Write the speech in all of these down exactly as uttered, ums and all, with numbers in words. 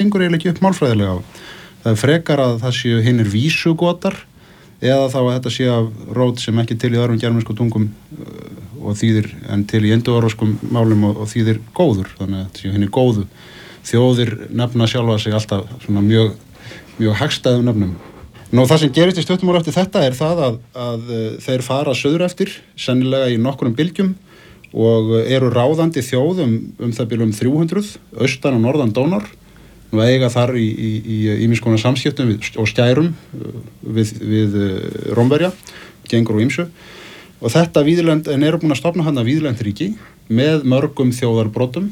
gengur eiginlega ekki upp málfræðilega á. Það er frekar að það séu hinir vísugotar eða þá að þetta sé af rót sem ekki til í öðrum germönsku tungum og þýðir en til í indóevrópskum málum og, og þýðir góður, þannig að þetta séu hinir góðu. Þjóðir nefna sjálfa sig alltaf svona mjög, mjög hagstæðum nefnum. Nú það sem gerist í stuttum eftir þetta er það að, að þeir fara söður eftir, sennilega í nokkrum bylgjum og eru ráðandi þjóð um, um það byrjum þrjú hundruð, austan og norðan Dónar. Nú eiga þar í, í, í ýmiss konar samskiptum við, og skærum við, við Rómverja, gengur og ýmsu. Og þetta víðlend, en eru búin að stofna hana víðlend ríki með mörgum þjóðarbrotum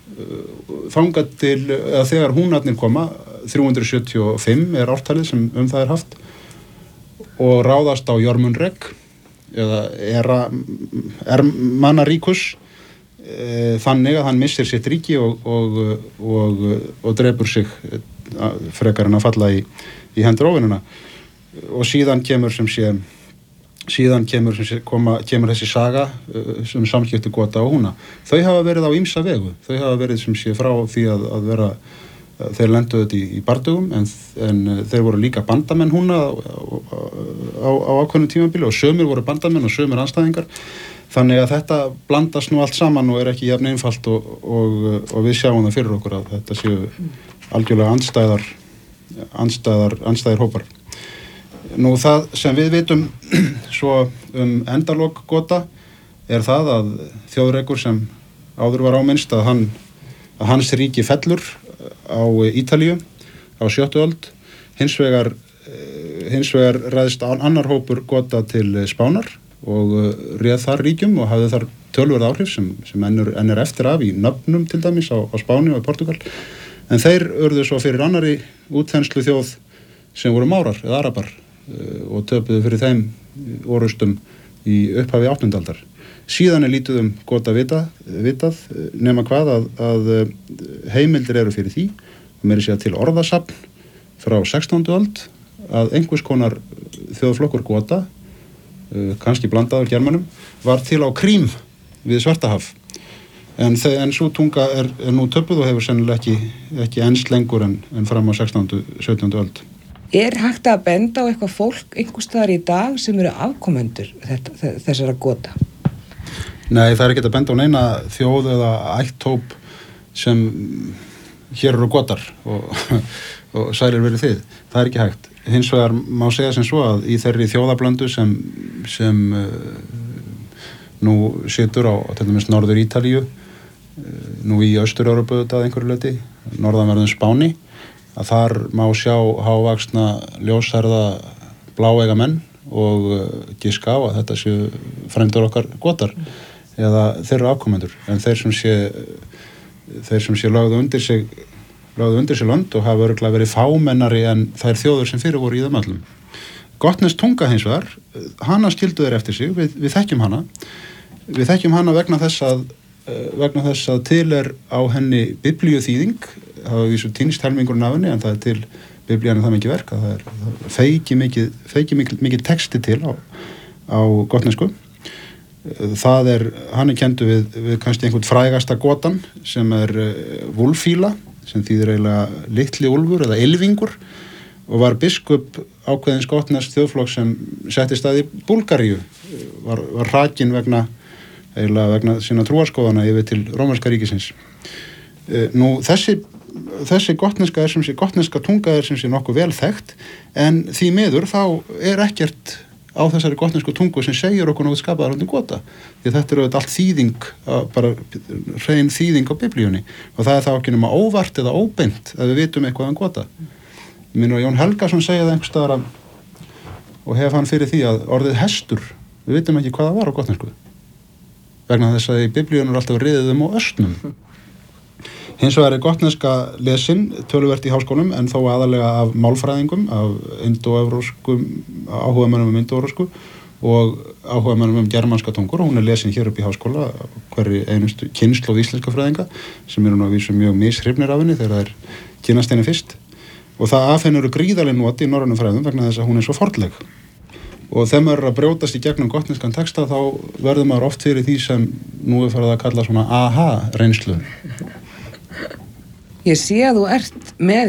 þangað til, eða þegar húnarnir koma, þrjú hundruð sjötíu og fimm er ártalið sem um það er haft og ráðast á Jormunrek eða Era, Ermannaríkus e, þannig að hann missir sitt ríki og, og, og, og drepur sig frekar en að falla í, í hendur óvinnuna og síðan kemur sem sé síðan kemur, sem sé, koma, kemur þessi saga uh, sem samskipti Gota og húna. Þau hafa verið á ýmsa vegu. Þau hafa verið sem sé frá því að, að vera, uh, þeir lenduðu þetta í, í bardugum en, en uh, þeir voru líka bandamenn húna á, á, á, á ákveðnum tímabili og sömur voru bandamenn og sömur andstæðingar. Þannig að þetta blandast nú allt saman og er ekki jafn einfalt og, og, og við sjáum það fyrir okkur að þetta séu algjörlega andstæðar, andstæðar, andstæðir hópar. Nú það sem við vitum svo um endalok Gota er það að þjóðrekur sem áður var áminnst að, hann, að hans ríki fellur á Ítalíu á sjöttu öld. Hins vegar, hins vegar ræðist annar hópur Gota til Spánar og réð þar ríkjum og hafði þar tölverð áhrif sem, sem enn er, enn er eftir af í nöfnum til dæmis á, á Spáni og í Portugal. En þeir urðu svo fyrir annari útþenslu þjóð sem voru márar eða arabar og töpuðu fyrir þeim orustum í upphafi áttundu aldar. Síðan er lítið um Gota vita, vitað nema hvað að, að heimildir eru fyrir því og meira segja til orðasafn frá sextándu öld að einhvers konar þjóðflokkur Gota, kannski blandaður germönum, var til á Krím við Svartahaf. En, en svo tunga er, er nú töpuð og hefur sennilega ekki, ekki enst lengur en, en fram á sextándu, sautjándu öld. Er hægt að benda á eitthvað fólk einhvers staðar í dag sem eru afkomendur þetta, þessara Gota? Nei, það er ekki að benda á neina þjóð eða ætthóp sem hér eru Gotar og, og sælir verið þið. Það er ekki hægt. Hins vegar má segja sem svo að í þeirri þjóðablöndu sem, sem uh, nú situr á til dæmis Norður Ítalíu, uh, nú í Austur-Evrópu að einhverju leyti, norðanverðum Spáni, að þar má sjá hávaxna ljósherða bláeiga menn og giska á að þetta séu frændur okkar Gotar eða þeirra afkomendur en þeir sem sé þeir sem sé lögðu undir sig lögðu undir sig lönd og hafa örugglega verið fámennari en þær þjóður sem fyrir voru í þeim öllum. Gotnes tunga hins vegar, hana skildu þeir eftir sig, við, við þekkjum hana við þekkjum hana vegna þess að vegna þess að til er á henni biblíuþýðing. Það var vísu týnst helmingurinn af henni en það er til biblían er það mikið verk að það er, það feiki mikið, feiki mikið, mikið texti til á, á gotnesku. Það er, hann er kendu við, við kannski einhvern frægasta gotan sem er Wulfíla sem þýðir eiginlega litli úlfur eða ylfingur og var biskup ákveðins gotnesk þjóðflokk sem setti stað í Búlgaríu var, var hrakinn vegna eiginlega vegna sína trúarskoðana yfir til Rómverska ríkisins. Nú þessi þessi gotneska er sem sé gotneska tunga er sem sé nokkuð vel þekkt en því miður þá er ekkert á þessari gotnesku tungu sem segir okkur náttúrulega skapaðar hundin Gota því þetta eru allt þýðing bara hrein þýðing á biblíunni og það er þá ekki nema óvart eða óbeint að við vitum eitthvað um Gota. Minn og Jón Helgason segja það einhvers staðar og hef hann fyrir því að orðið hestur við vitum ekki hvað það var á gotnesku vegna þess að í biblíunni er alltaf riðið um á östnum. Hins vegar er gotneska lesin töluvert í háskólum en þó aðalega af málfræðingum, af indóevróskum, áhugamönnum um indóevrósku og áhugamönnum um germanska tungur. Hún er lesin hér upp í háskóla hverri einustu kynslóð íslenska fræðinga sem eru nú að vísu mjög mishrifnir af henni þegar það er kynast henni fyrst. Og það af henni eru gríðarleg noti í norrænum fræðum vegna þess að hún er svo fornleg. Og þegar maður er að brjótast í gegnum gotneskan texta þá verður maður oft fyrir því sem nú er farið að kalla svona aha reynslu. Ég sé að þú ert með